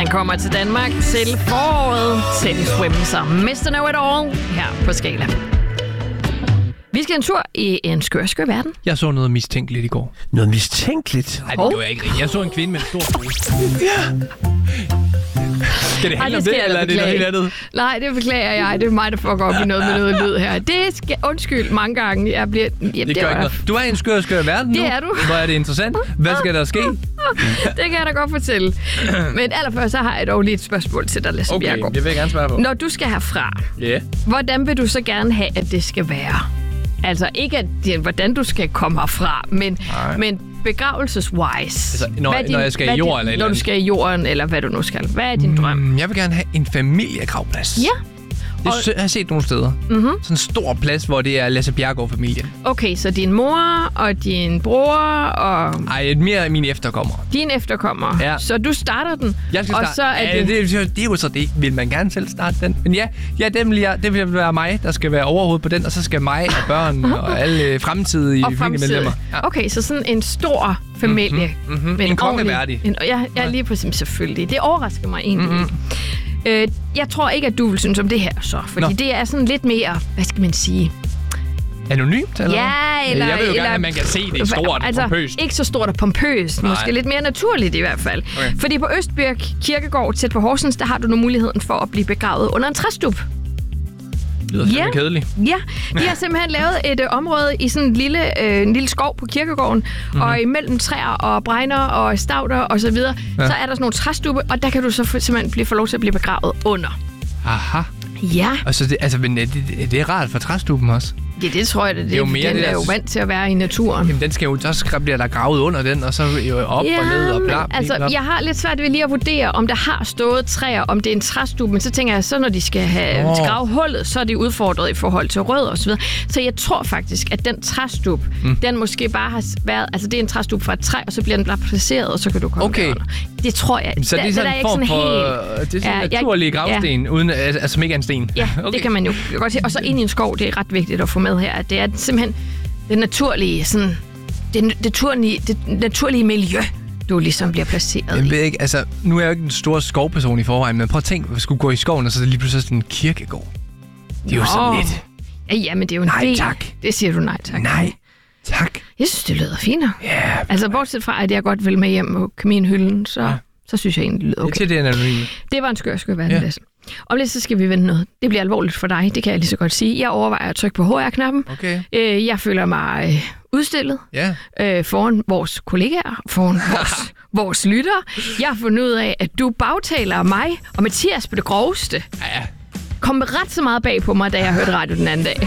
kommer til Danmark til foråret. Teddy Swims og Mr. Know It All her på Skala. Vi skal en tur i en skør verden. Jeg så noget mistænkeligt i går. Noget mistænkeligt? Nej, det gjorde jeg ikke rigtigt. Jeg så en kvinde med en stor pose. Ja. Skal det handle om det, eller er det noget helt andet? Nej, det beklager jeg. Det er mig, der fucker op i noget med noget lyd her. Det skal undskyld mange gange. Jeg bliver... Det gør ikke noget. Du er i en skør verden nu. Det er du. Hvor er det interessant. Hvad skal der ske? Det kan jeg da godt fortælle. Men allerførst så har jeg dog lige et spørgsmål til dig, Lasse Bjerregaard. Okay, det vil jeg gerne svare på. Når du skal herfra, hvordan vil du så gerne have, at det skal være? Altså ikke, hvordan du skal komme herfra, men begravelses-wise. Altså, når jeg skal i jorden, eller når du skal i jorden, eller hvad du nu skal. Hvad er din drøm? Jeg vil gerne have en familiegravplads. Ja. Det har jeg set nogle steder. Mm-hmm. Sådan en stor plads, hvor det er Lasse Bjerregaard-familien. Okay, så din mor og din bror og... Ej, mere af mine efterkommere. Dine efterkommere. Ja. Så du starter den. Jeg skal starte. Og så er det er jo så det. Vil man gerne selv starte den? Men det vil være mig, der skal være overhovedet på den, og så skal mig og børn og alle fremtidige familiemedlemmer. Ja. Okay, så sådan en stor familie. Mm-hmm. En kongeværdig. Ja, lige præcis, selvfølgelig. Det overrasker mig egentlig. Mm-hmm. Jeg tror ikke, at du vil synes om det her så, fordi det er sådan lidt mere, hvad skal man sige... Anonymt, eller ja, eller... Jeg vil jo gerne, at man kan se det stort og pompøst. Ikke så stort og pompøst. Nej. Måske lidt mere naturligt i hvert fald. Okay. Fordi på Østbirk Kirkegård tæt på Horsens, der har du nu muligheden for at blive begravet under en træstup. Det lyder fandme kedeligt. Ja, de har simpelthen lavet et område i sådan en lille skov på kirkegården, og imellem træer og bregner og stauder og så videre, så er der sådan nogle træstubbe, og der kan du så simpelthen få lov til at blive begravet under. Aha. Ja. Og så det er rart for træstuben også. Ja, det tror jeg, det er mere den er jo vant til at være i naturen. Jamen, den skal jo, så bliver der gravet under den, og så jo op og ned og bla. Altså, jeg har lidt svært ved lige at vurdere, om der har stået træer, om det er en træstube, men så tænker jeg, så når de skal have gravet hullet, så er de udfordret i forhold til rød og så videre. Så jeg tror faktisk, at den træstube, den måske bare har været, altså det er en træstube fra et træ, og så bliver den bare placeret, og så kan du komme derunder. Det tror jeg. Så det er sådan en form for det er naturlige gravsten, uden, altså, som ikke er en sten? Ja, det kan man jo godt se. Og så ind i en skov, det er ret vigtigt at få med her, at det er simpelthen det naturlige, sådan, det naturlige miljø, du ligesom bliver placeret i. Jeg ved ikke, altså, nu er jeg jo ikke en stor skovperson i forvejen, men prøv at tænke, hvis vi skulle gå i skoven, og så er det lige pludselig sådan en kirkegård. Det er jo sådan lidt. Ja, men det er jo en nej, tak. Det siger du nej tak. Nej, tak. Jeg synes, det lyder finere. Ja. Altså, bortset fra, at jeg godt vil med hjem på kaminhylden, så synes jeg egentlig, det lyder okay. Det var en skør verden, Lasse. Om lidt, så skal vi vente noget. Det bliver alvorligt for dig, det kan jeg lige så godt sige. Jeg overvejer at trykke på HR-knappen. Okay. Jeg føler mig udstillet foran vores kollegaer, foran vores lyttere. Jeg har fundet ud af, at du bagtaler mig og Mathias på det groveste. Ja. Kom ret så meget bag på mig, da jeg hørte radio den anden dag.